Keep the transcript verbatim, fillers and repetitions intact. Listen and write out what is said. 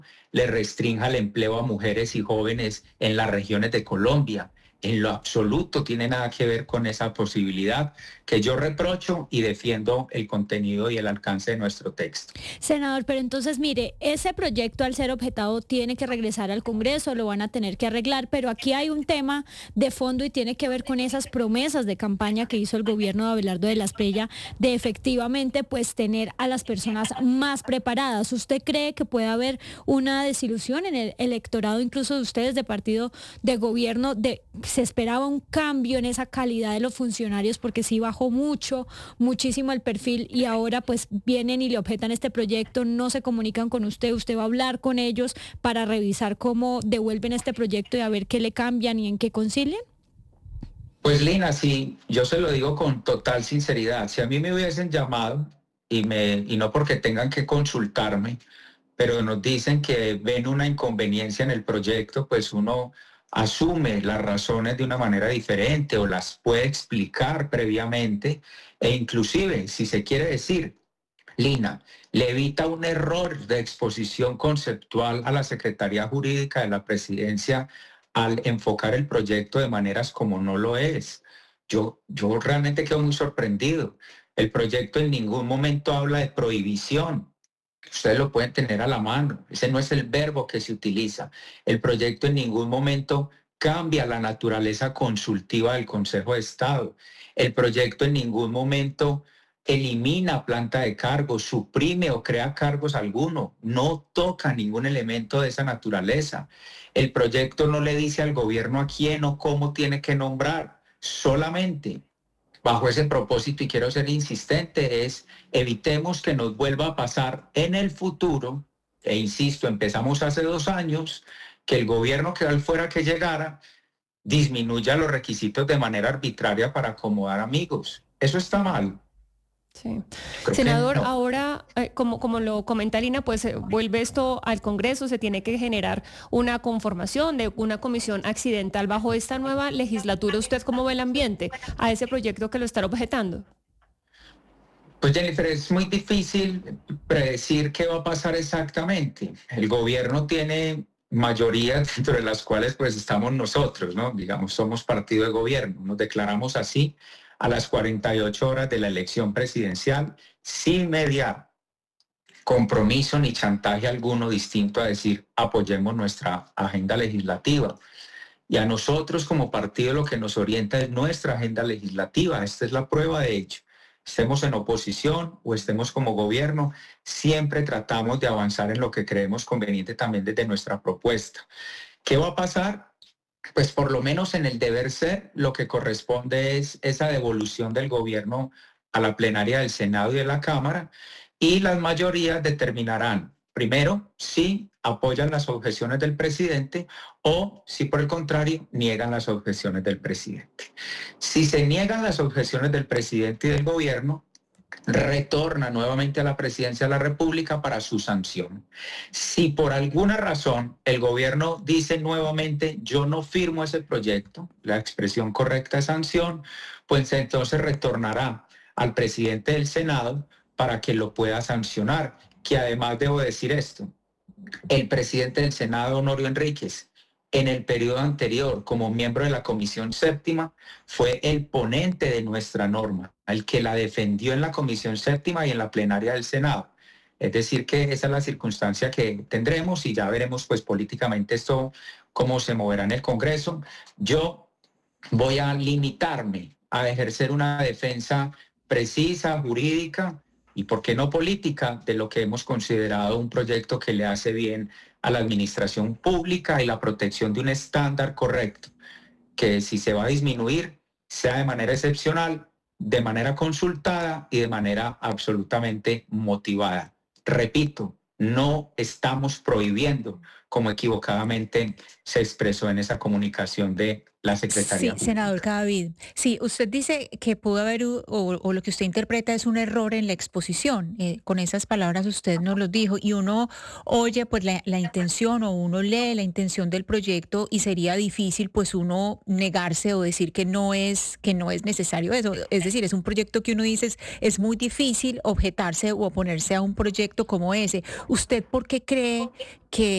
le restrinja el empleo a mujeres y jóvenes en las regiones de Colombia. En lo absoluto tiene nada que ver con esa posibilidad que yo reprocho y defiendo el contenido y el alcance de nuestro texto. Senador, pero entonces mire, ese proyecto al ser objetado tiene que regresar al Congreso, lo van a tener que arreglar, pero aquí hay un tema de fondo y tiene que ver con esas promesas de campaña que hizo el gobierno de Abelardo de la Espriella de efectivamente pues tener a las personas más preparadas. ¿Usted cree que puede haber una desilusión en el electorado, incluso de ustedes de partido de gobierno, de se esperaba un cambio en esa calidad de los funcionarios porque sí bajó mucho, muchísimo el perfil y ahora pues vienen y le objetan este proyecto, no se comunican con usted, usted va a hablar con ellos para revisar cómo devuelven este proyecto y a ver qué le cambian y en qué concilian? Pues Lina, sí, yo se lo digo con total sinceridad. Si a mí me hubiesen llamado y, me, y no porque tengan que consultarme, pero nos dicen que ven una inconveniencia en el proyecto, pues uno asume las razones de una manera diferente o las puede explicar previamente e inclusive, si se quiere decir, Lina, le evita un error de exposición conceptual a la Secretaría Jurídica de la Presidencia al enfocar el proyecto de maneras como no lo es. Yo, yo realmente quedo muy sorprendido. El proyecto en ningún momento habla de prohibición. Ustedes lo pueden tener a la mano. Ese no es el verbo que se utiliza. El proyecto en ningún momento cambia la naturaleza consultiva del Consejo de Estado. El proyecto en ningún momento elimina planta de cargos, suprime o crea cargos alguno. No toca ningún elemento de esa naturaleza. El proyecto no le dice al gobierno a quién o cómo tiene que nombrar. Solamente bajo ese propósito, y quiero ser insistente, es evitemos que nos vuelva a pasar en el futuro, e insisto, empezamos hace dos años, que el gobierno que al fuera que llegara disminuya los requisitos de manera arbitraria para acomodar amigos. Eso está mal. Sí. Creo que Senador, no. ahora, eh, como, como lo comenta Lina, pues eh, vuelve esto al Congreso, se tiene que generar una conformación de una comisión accidental bajo esta nueva legislatura. ¿Usted cómo ve el ambiente a ese proyecto que lo están objetando? Pues Jennifer, es muy difícil predecir qué va a pasar exactamente. El gobierno tiene mayorías dentro de las cuales pues estamos nosotros, ¿no? Digamos, somos partido de gobierno, nos declaramos así a las cuarenta y ocho horas de la elección presidencial sin mediar compromiso ni chantaje alguno distinto a decir apoyemos nuestra agenda legislativa. Y a nosotros como partido lo que nos orienta es nuestra agenda legislativa. Esta es la prueba de ello. Estemos en oposición o estemos como gobierno, siempre tratamos de avanzar en lo que creemos conveniente también desde nuestra propuesta. ¿Qué va a pasar? Pues por lo menos en el deber ser, lo que corresponde es esa devolución del gobierno a la plenaria del Senado y de la Cámara, y las mayorías determinarán, primero, si apoyan las objeciones del presidente o si por el contrario niegan las objeciones del presidente. Si se niegan las objeciones del presidente y del gobierno, retorna nuevamente a la presidencia de la República para su sanción. Si por alguna razón el gobierno dice nuevamente yo no firmo ese proyecto, la expresión correcta es sanción, pues entonces retornará al presidente del Senado para que lo pueda sancionar. Que además debo decir esto, el presidente del Senado, Honorio Enríquez, en el periodo anterior, como miembro de la Comisión Séptima, fue el ponente de nuestra norma, el que la defendió en la Comisión Séptima y en la plenaria del Senado. Es decir, que esa es la circunstancia que tendremos y ya veremos pues políticamente esto cómo se moverá en el Congreso. Yo voy a limitarme a ejercer una defensa precisa, jurídica y, por qué no política, de lo que hemos considerado un proyecto que le hace bien a la administración pública y la protección de un estándar correcto, que si se va a disminuir, sea de manera excepcional, de manera consultada y de manera absolutamente motivada. Repito, no estamos prohibiendo, como equivocadamente se expresó en esa comunicación de la Secretaría. Sí, senador Cadavid. Sí, usted dice que pudo haber, o, o lo que usted interpreta es un error en la exposición. Eh, con esas palabras usted nos lo dijo y uno oye pues la, la intención o uno lee la intención del proyecto y sería difícil pues uno negarse o decir que no es, que no es necesario eso. Es decir, es un proyecto que uno dice es, es muy difícil objetarse o oponerse a un proyecto como ese. ¿Usted por qué cree que